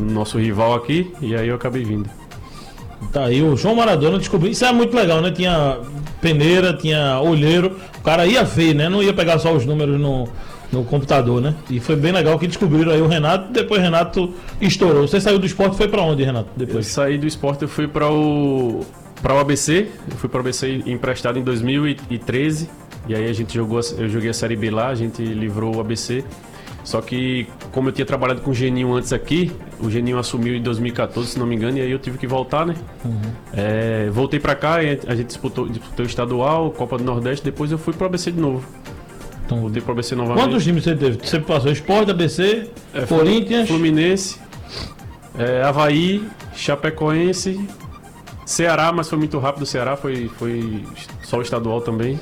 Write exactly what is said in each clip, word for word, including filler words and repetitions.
nosso rival aqui, e aí eu acabei vindo. Tá aí, o João Maradona descobriu. Isso é muito legal, né? Tinha peneira, tinha olheiro. O cara ia ver, né? Não ia pegar só os números no, no computador, né? E foi bem legal que descobriram aí o Renato. Depois o Renato estourou. Você saiu do esporte e foi pra onde, Renato? Depois? Eu saí do esporte, eu fui para o para o A B C. Eu fui para o A B C emprestado em dois mil e treze. E aí a gente jogou, eu joguei a Série B lá, a gente livrou o A B C. Só que, como eu tinha trabalhado com o Geninho antes aqui, o Geninho assumiu em dois mil e catorze, se não me engano, e aí eu tive que voltar, né? Uhum. É, voltei pra cá, e a gente disputou, disputou o estadual, Copa do Nordeste, depois eu fui pro A B C de novo. Então, voltei pro A B C novamente. Quantos times você teve? Você passou Sport, A B C, é, Corinthians... Fluminense, é, Avaí, Chapecoense, Ceará, mas foi muito rápido o Ceará, foi, foi só o estadual também.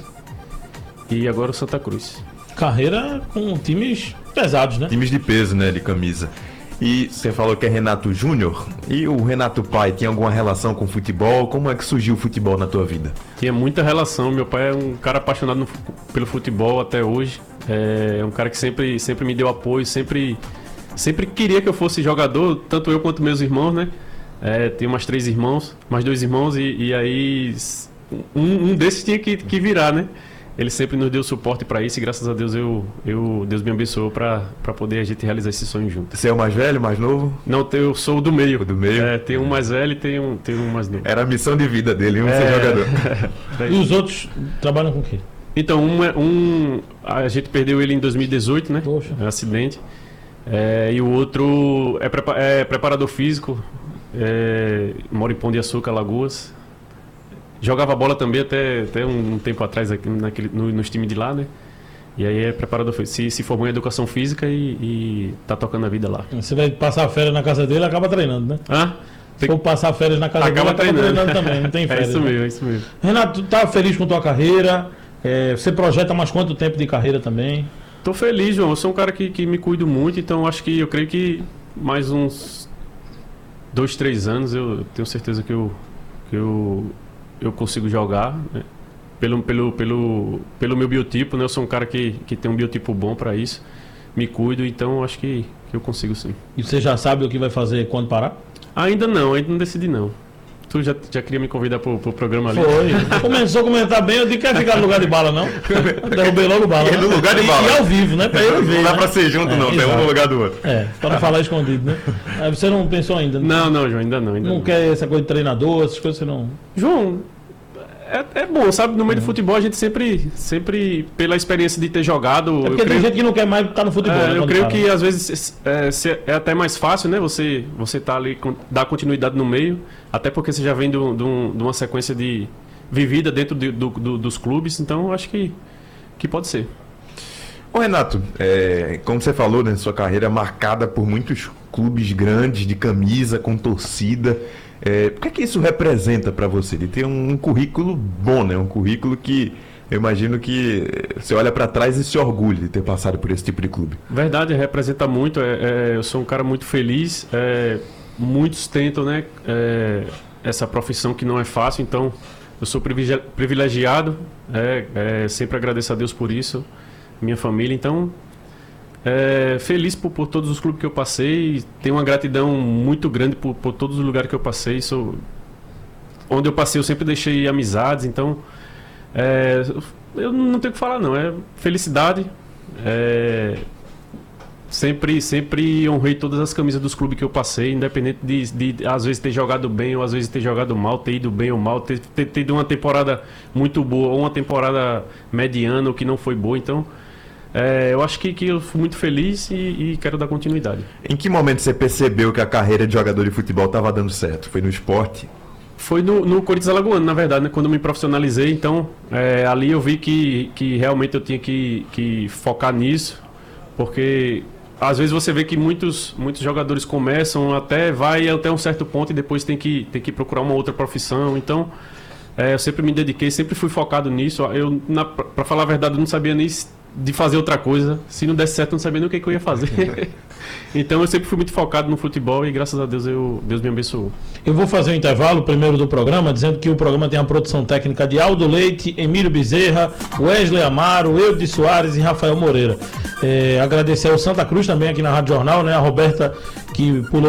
E agora o Santa Cruz. Carreira com times pesados, né? Times de peso, né? De camisa. E você falou que é Renato Júnior. E o Renato pai tinha alguma relação com o futebol? Como é que surgiu o futebol na tua vida? Tinha muita relação. Meu pai é um cara apaixonado no, pelo futebol até hoje. É um cara que sempre, sempre me deu apoio, sempre, sempre queria que eu fosse jogador, tanto eu quanto meus irmãos, né? É, tenho mais três irmãos, mais dois irmãos, e, e aí um, um desses tinha que, que virar, né? Ele sempre nos deu suporte para isso e graças a Deus eu, eu Deus me abençoou para poder a gente realizar esse sonho junto. Você é o mais velho, mais novo? Não, eu sou o do meio. O do meio? É, tem um mais velho e tem um, tem um mais novo. Era a missão de vida dele, um é... ser jogador. E os outros trabalham com o quê? Então, um, um a gente perdeu ele em dois mil e dezoito, né? Poxa. É um acidente. É, e o outro é, prepa é preparador físico, é, mora em Pão de Açúcar, Alagoas. Jogava bola também até, até um, um tempo atrás aqui naquele, no, nos times de lá, né? E aí é preparador físico. Se, se formou em educação física e, e tá tocando a vida lá. Você vai passar férias na casa dele, acaba treinando, né? Ah? Se for passar férias na casa acaba dele, acaba treinando também, não tem férias. É isso mesmo, né? é isso mesmo. Renato, tu tá feliz com tua carreira? É, você projeta mais quanto tempo de carreira também? Tô feliz, João. Eu sou um cara que, que me cuido muito, então acho que eu creio que mais uns dois, três anos eu tenho certeza que eu, que eu, eu consigo jogar, né? Pelo, pelo, pelo, pelo meu biotipo, né? Eu sou um cara que, que tem um biotipo bom para isso, me cuido, então acho que, que eu consigo sim. E você já sabe o que vai fazer quando parar? Ainda não, ainda não decidi não. Tu já, já queria me convidar pro, pro programa ali? Foi. Começou a comentar bem, eu disse que quer ficar no lugar de bala, não? Derrubei logo bala. E né? no lugar de bala. E, e ao vivo, né? Pra ele ver. Não dá né? pra ser junto, é, não. Tem um no lugar do outro. É, pra não falar escondido, né? Aí você não pensou ainda? Né? Não, não, João, ainda não. Ainda não, não quer essa coisa de treinador, essas coisas você não... João, é, é bom, sabe? No meio uhum. do futebol a gente sempre, sempre, pela experiência de ter jogado... É porque tem creio... gente que não quer mais estar no futebol. É, né, eu creio para. que às vezes é, é até mais fácil, né? Você, você tá ali, dar continuidade no meio, até porque você já vem do, do, de uma sequência de vivida dentro de, do, do, dos clubes, então eu acho que, que pode ser. Ô Renato, é, como você falou, né, sua carreira é marcada por muitos clubes grandes, de camisa, com torcida. É, o que é que isso representa para você? De ter um, um currículo bom, né? Um currículo que eu imagino que você olha para trás e se orgulha de ter passado por esse tipo de clube. Verdade, representa muito. É, é, eu sou um cara muito feliz. É, muitos tentam, né, é, essa profissão que não é fácil, então eu sou privilegiado. É, é, sempre agradeço a Deus por isso, minha família. Então, é, feliz por, por todos os clubes que eu passei. Tenho uma gratidão muito grande por, por todos os lugares que eu passei. Sou, onde eu passei eu sempre deixei amizades, então é, eu não tenho o que falar não, é felicidade. É, sempre, sempre honrei todas as camisas dos clubes que eu passei, independente de, de, de às vezes ter jogado bem ou às vezes ter jogado mal, ter ido bem ou mal, ter, ter, ter tido uma temporada muito boa ou uma temporada mediana ou que não foi boa, então é, eu acho que, que eu fui muito feliz e, e quero dar continuidade. Em que momento você percebeu que a carreira de jogador de futebol estava dando certo? Foi no esporte? Foi no, no Corinthians Alagoano, na verdade, né? Quando eu me profissionalizei, então é, ali eu vi que, que realmente eu tinha que, que focar nisso, porque às vezes você vê que muitos, muitos jogadores começam, até vai até um certo ponto e depois tem que, tem que procurar uma outra profissão, então é, eu sempre me dediquei, sempre fui focado nisso. Eu, na, pra falar a verdade, eu não sabia nem de fazer outra coisa, se não desse certo eu não sabia nem o que, que eu ia fazer. Então eu sempre fui muito focado no futebol e graças a Deus eu, Deus me abençoou. Eu vou fazer um intervalo primeiro do programa, dizendo que o programa tem a produção técnica de Aldo Leite, Emílio Bezerra, Wesley Amaro, Eude Soares e Rafael Moreira. É, agradecer ao Santa Cruz também aqui na Rádio Jornal, né? A Roberta que pulou